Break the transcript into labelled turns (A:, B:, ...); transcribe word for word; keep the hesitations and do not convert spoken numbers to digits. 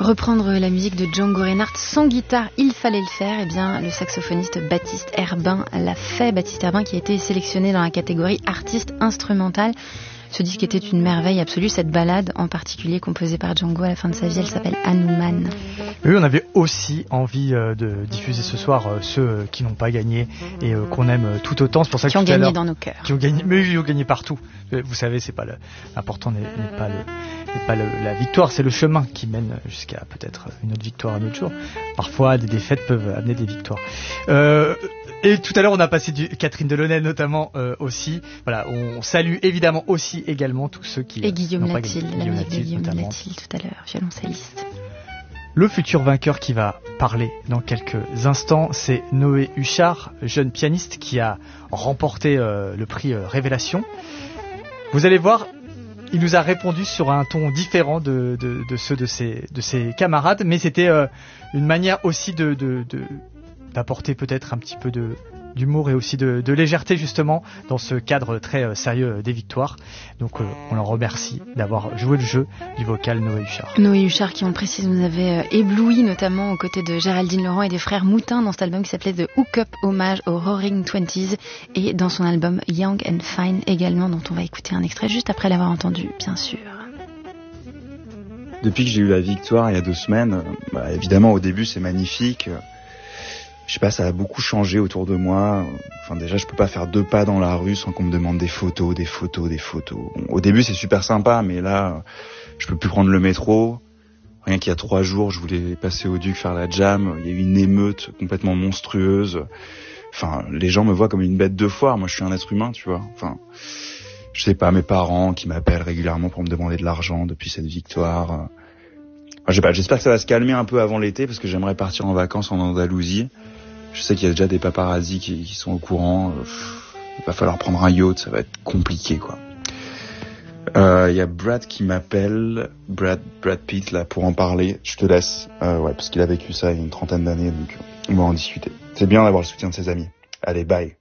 A: reprendre la musique de Django Reinhardt sans guitare, il fallait le faire. Eh bien, le saxophoniste Baptiste Herbin l'a fait. Baptiste Herbin qui a été sélectionné dans la catégorie artiste instrumental. Ce disque était une merveille absolue. Cette ballade en particulier composée par Django à la fin de sa vie, elle s'appelle Hanuman.
B: Oui, on avait aussi envie euh, de diffuser ce soir euh, ceux euh, qui n'ont pas gagné et euh, qu'on aime euh, tout autant. C'est pour ça
A: qui
B: que
A: ont
B: tout à
A: gagné
B: l'heure,
A: dans nos cœurs.
B: Qui ont gagné, mais ils ont gagné partout. Vous savez, c'est pas le, l'important n'est, n'est pas, le, n'est pas le, la victoire, c'est le chemin qui mène jusqu'à peut-être une autre victoire un autre jour. Parfois, des défaites peuvent amener des victoires. Euh, et tout à l'heure, on a passé du Catherine Delaunay notamment euh, aussi. Voilà, on salue évidemment aussi également tous ceux qui
A: et Guillaume
B: n'ont pas
A: Latil,
B: gagné.
A: la
B: Guillaume
A: musique de
B: Latil,
A: Guillaume
B: notamment.
A: Latil tout à l'heure, violoncelliste.
B: Le futur vainqueur qui va parler dans quelques instants, c'est Noé Huchard, jeune pianiste qui a remporté euh, le prix euh, Révélation. Vous allez voir, il nous a répondu sur un ton différent de, de, de ceux de ses, de ses camarades, mais c'était euh, une manière aussi de, de, de, d'apporter peut-être un petit peu de, d'humour et aussi de, de légèreté justement dans ce cadre très euh, sérieux des victoires. Donc euh, on leur remercie d'avoir joué le jeu du vocal Noé Huchard.
A: Noé Huchard qui, on le précise, nous avait euh, ébloui notamment aux côtés de Géraldine Laurent et des frères Moutin dans cet album qui s'appelait The Hook Up, hommage aux Roaring Twenties, et dans son album Young and Fine également, dont on va écouter un extrait juste après l'avoir entendu, bien sûr.
C: Depuis que j'ai eu la victoire il y a deux semaines, bah, évidemment au début c'est magnifique. Je sais pas, ça a beaucoup changé autour de moi. Enfin, déjà, je peux pas faire deux pas dans la rue sans qu'on me demande des photos, des photos, des photos. Bon, au début, c'est super sympa, mais là, je peux plus prendre le métro. Rien qu'il y a trois jours, je voulais passer au Duc faire la jam. Il y a eu une émeute complètement monstrueuse. Enfin, les gens me voient comme une bête de foire. Moi, je suis un être humain, tu vois. Enfin, je sais pas, mes parents qui m'appellent régulièrement pour me demander de l'argent depuis cette victoire. Enfin, je sais pas, j'espère que ça va se calmer un peu avant l'été parce que j'aimerais partir en vacances en Andalousie. Je sais qu'il y a déjà des paparazzis qui, qui sont au courant. Il va falloir prendre un yacht, ça va être compliqué, quoi. Euh, il y a Brad qui m'appelle, Brad, Brad Pitt, là, pour en parler. Je te laisse, euh, ouais, parce qu'il a vécu ça il y a une trentaine d'années, donc on va en discuter. C'est bien d'avoir le soutien de ses amis. Allez, bye.